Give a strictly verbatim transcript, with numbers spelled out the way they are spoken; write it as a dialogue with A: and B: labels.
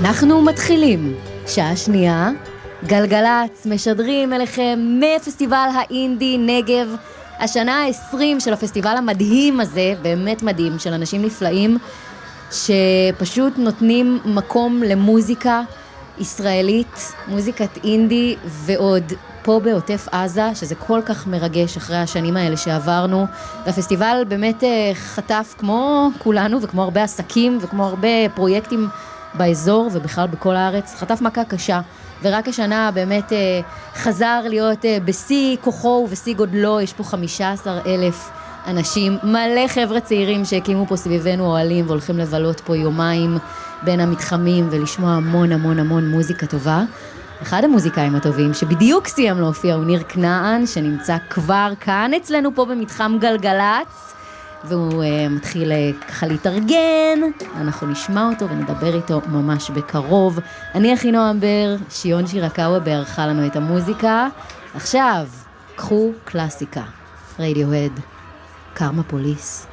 A: אנחנו מתחילים. שעה שנייה, גלגלץ משדרים אליכם מפסטיבל האינדי נגב, השנה ה-עשרים של הפסטיבל המדהים הזה, באמת מדהים, של אנשים נפלאים, שפשוט נותנים מקום למוזיקה ישראלית, מוזיקת אינדי ועוד פה בעוטף עזה, שזה כל כך מרגש אחרי השנים האלה שעברנו. והפסטיבל באמת חטף כמו כולנו וכמו הרבה עסקים וכמו הרבה פרויקטים באזור ובכלל בכל הארץ, חטף מכה קשה. ורק השנה באמת חזר להיות בשיא כוחו ובשיא גודלו. יש פה חמישה עשר אלף אנשים, מלא חבר'ה צעירים שהקימו פה סביבנו אוהלים והולכים לבלות פה יומיים בין המתחמים ולשמוע המון המון המון מוזיקה טובה. אחד המוזיקאים הטובים שבדיוק סיים להופיע הוא ניר כנען, שנמצא כבר כאן אצלנו פה במתחם גלגלץ, והוא uh, מתחיל uh, ככה להתארגן. אנחנו נשמע אותו ונדבר איתו ממש בקרוב. אני אחינועם בר, שיון שירקאווה בערכה לנו את המוזיקה. עכשיו, קחו קלאסיקה. רדיוהד, קרמה פוליס.